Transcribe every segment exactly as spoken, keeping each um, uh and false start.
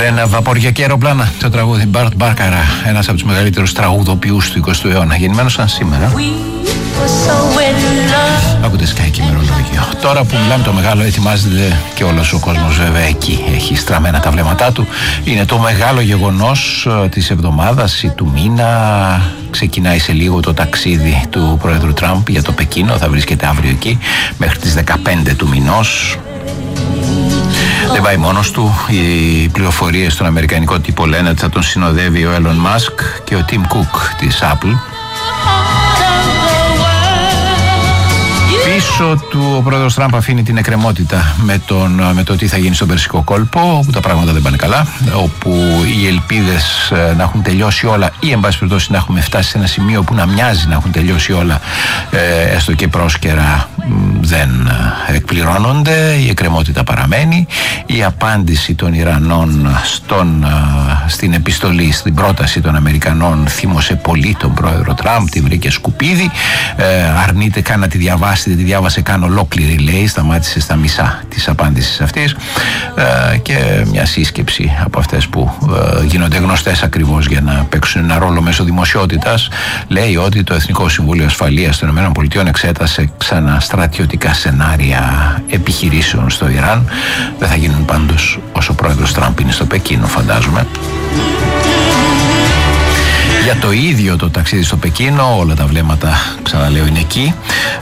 Ένα βαποριά και αεροπλάνα, το τραγούδι Μπάρτ Μπάρκαρα, ένας από τους μεγαλύτερους τραγουδοποιούς του εικοστού αιώνα, γεννημένος σαν σήμερα. Ακούτε Sky και ημερολόγιο. Τώρα που μιλάμε, το μεγάλο ετοιμάζεται και όλος ο κόσμος βέβαια εκεί έχει στραμμένα τα βλέμματά του. Είναι το μεγάλο γεγονός της εβδομάδας ή του μήνα. Ξεκινάει σε λίγο το ταξίδι του πρόεδρου Τραμπ για το Πεκίνο. Θα βρίσκεται αύριο εκεί μέχρι τις δεκαπέντε του μηνός. Δεν πάει μόνος του. Οι πληροφορίες στον αμερικανικό τύπο λένε ότι θα τον συνοδεύει ο Elon Musk και ο Tim Cook της Apple. Πίσω του ο πρόεδρος Τραμπ αφήνει την εκκρεμότητα με, τον, με το τι θα γίνει στον Περσικό κόλπο, όπου τα πράγματα δεν πάνε καλά, όπου οι ελπίδες να έχουν τελειώσει όλα ή εν πάση περιπτώσει να έχουμε φτάσει σε ένα σημείο που να μοιάζει να έχουν τελειώσει όλα, ε, έστω και πρόσκαιρα, δεν εκπληρώνονται. Η εκκρεμότητα παραμένει. Η απάντηση των Ιρανών στον, στην επιστολή, στην πρόταση των Αμερικανών θύμωσε πολύ τον πρόεδρο Τραμπ, τη βρήκε σκουπίδι, ε, αρνείται καν να τη διαβάσει, δεν τη διάβασε καν ολόκληρη, λέει, σταμάτησε στα μισά της απάντησης αυτής, ε, και μια σύσκεψη από αυτές που ε, γίνονται γνωστές ακριβώς για να παίξουν ένα ρόλο μέσω δημοσιότητας, λέει ότι το Εθνικό Συμβούλιο Ασφαλείας των ΗΠΑ εξέτασε ξανά στρατιωτικά σενάρια επιχειρήσεων στο Ιράν. Δεν θα γίνουν πάντως όσο ο πρόεδρος Τραμπ είναι στο Πεκίνο, φαντάζομαι. Για το ίδιο το ταξίδι στο Πεκίνο, όλα τα βλέμματα, ξαναλέω, είναι εκεί.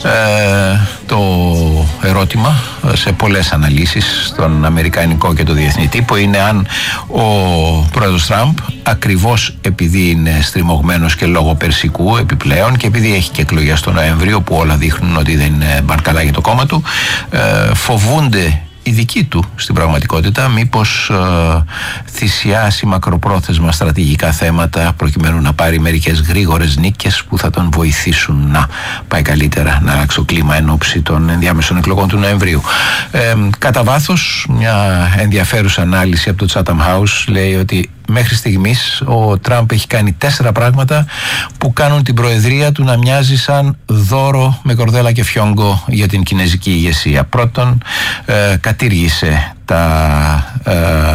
Ε, το ερώτημα σε πολλές αναλύσεις στον αμερικανικό και το διεθνή τύπο είναι αν ο πρόεδρος Τραμπ, ακριβώς επειδή είναι στριμωγμένος και λόγω περσικού επιπλέον και επειδή έχει και εκλογές τον Νοέμβριο που όλα δείχνουν ότι δεν είναι μπαρκαλά για το κόμμα του, ε, φοβούνται η δική του στην πραγματικότητα μήπως ε, θυσιάσει μακροπρόθεσμα στρατηγικά θέματα προκειμένου να πάρει μερικές γρήγορες νίκες που θα τον βοηθήσουν να πάει καλύτερα, να αλλάξει το κλίμα εν ώψη των ενδιάμεσων εκλογών του Νοεμβρίου. Ε, κατά βάθος, μια ενδιαφέρουσα ανάλυση από το Chatham House λέει ότι μέχρι στιγμής ο Τραμπ έχει κάνει τέσσερα πράγματα που κάνουν την προεδρία του να μοιάζει σαν δώρο με κορδέλα και φιόγκο για την κινέζικη ηγεσία. Πρώτον, ε, κατήργησε τα, ε,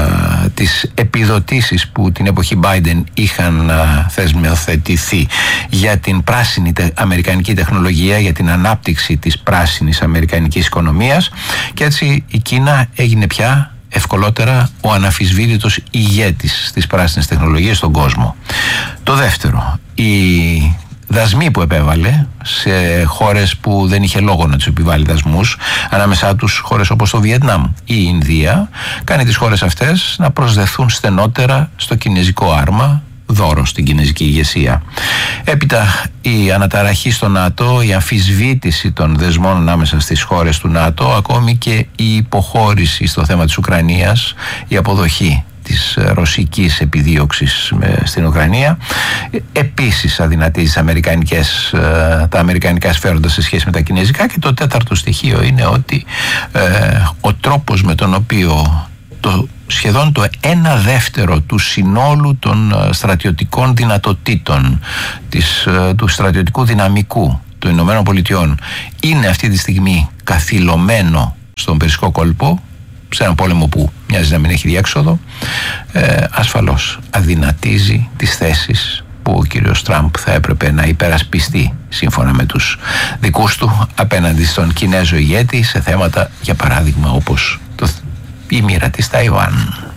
τις επιδοτήσεις που την εποχή Biden είχαν ε, θεσμοθετηθεί για την πράσινη τε, αμερικανική τεχνολογία, για την ανάπτυξη της πράσινης αμερικανικής οικονομίας, και έτσι η Κίνα έγινε πια ευκολότερα ο αναμφισβήτητος ηγέτης της πράσινης τεχνολογίας στον κόσμο. Το δεύτερο, οι δασμοί που επέβαλε σε χώρες που δεν είχε λόγο να τους επιβάλλει δασμούς, ανάμεσά τους χώρες όπως το Βιετνάμ ή η Ινδία, κάνει τις χώρες αυτές να προσδεθούν στενότερα στο κινέζικο άρμα, δώρο στην κινέζικη ηγεσία. Έπειτα η αναταραχή στο ΝΑΤΟ, η αμφισβήτηση των δεσμών ανάμεσα στις χώρες του ΝΑΤΟ, ακόμη και η υποχώρηση στο θέμα της Ουκρανίας, η αποδοχή της ρωσικής επιδίωξης στην Ουκρανία, επίσης αδυνατίζει τις αμερικανικές, τα αμερικανικά σφαίροντα σε σχέση με τα κινέζικα. Και το τέταρτο στοιχείο είναι ότι ε, ο τρόπος με τον οποίο το σχεδόν το ένα δεύτερο του συνόλου των στρατιωτικών δυνατοτήτων της, του στρατιωτικού δυναμικού των Ηνωμένων Πολιτειών είναι αυτή τη στιγμή καθυλωμένο στον Περσικό κόλπο, σε έναν πόλεμο που μοιάζει να μην έχει διέξοδο, ε, ασφαλώς αδυνατίζει τις θέσεις που ο κύριος Τραμπ θα έπρεπε να υπερασπιστεί σύμφωνα με τους δικούς του απέναντι στον Κινέζο ηγέτη σε θέματα, για παράδειγμα, όπως το η μοίρα της Ταϊβάν.